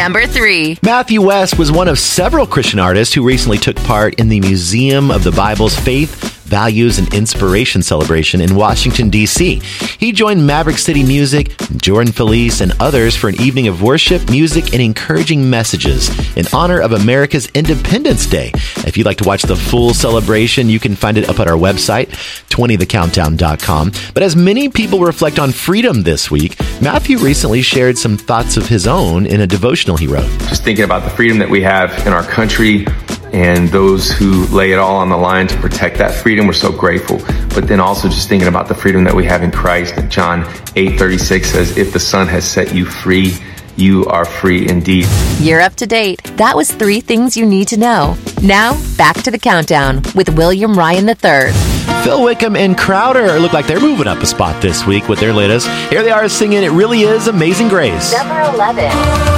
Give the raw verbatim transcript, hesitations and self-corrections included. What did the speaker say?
Number three. Matthew West was one of several Christian artists who recently took part in the Museum of the Bible's Faith, Values, and Inspiration celebration in Washington, D C He joined Maverick City Music, Jordan Felice, and others for an evening of worship, music, and encouraging messages in honor of America's Independence Day. If you'd like to watch the full celebration, you can find it up at our website, twenty the countdown dot com. But as many people reflect on freedom this week, Matthew recently shared some thoughts of his own in a devotional he wrote. Just thinking about the freedom that we have in our country and those who lay it all on the line to protect that freedom, we're so grateful. But then also just thinking about the freedom that we have in Christ. John eight thirty-six says, if the Son has set you free, you are free indeed. You're up to date. That was three things you need to know. Now, back to the countdown with William Ryan the third. Phil Wickham and Crowder look like they're moving up a spot this week with their latest. Here they are singing It Really Is Amazing Grace. Number eleven.